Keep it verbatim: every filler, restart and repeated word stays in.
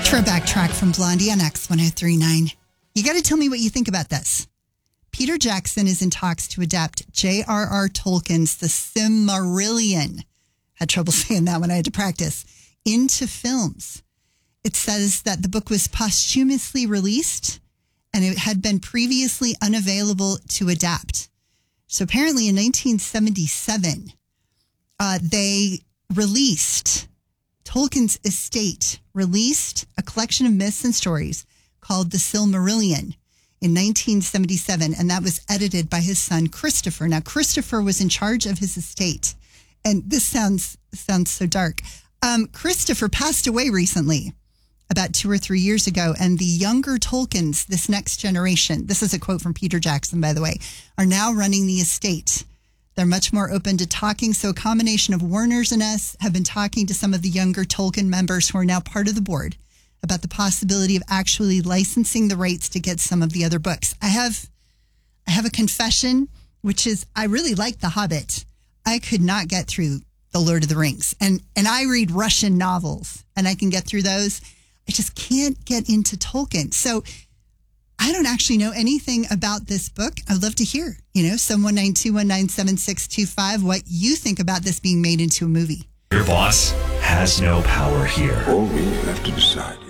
Throwback track from Blondie on X one oh three point nine. You got to tell me what you think about this. Peter Jackson is in talks to adapt J R R. Tolkien's The Silmarillion. Had trouble saying that when I had to practice. Into films. It says that the book was posthumously released and it had been previously unavailable to adapt. So apparently in nineteen seventy-seven, uh, they released, Tolkien's estate released a collection of myths and stories called The Silmarillion in nineteen seventy-seven, and that was edited by his son, Christopher. Now, Christopher was in charge of his estate, and this sounds sounds so dark. Um, Christopher passed away recently, about two or three years ago, and the younger Tolkiens, this next generation, this is a quote from Peter Jackson, by the way, are now running the estate. They're much more open to talking, so a combination of Warner's and us have been talking to some of the younger Tolkien members who are now part of the board about the possibility of actually licensing the rights to get some of the other books. I have I have a confession, which is I really like The Hobbit. I could not get through The Lord of the Rings. And and I read Russian novels, and I can get through those. I just can't get into Tolkien. So I don't actually know anything about this book. I'd love to hear, you know, some one nine two one nine seven six two five, what you think about this being made into a movie. Your boss has no power here. All we have to decide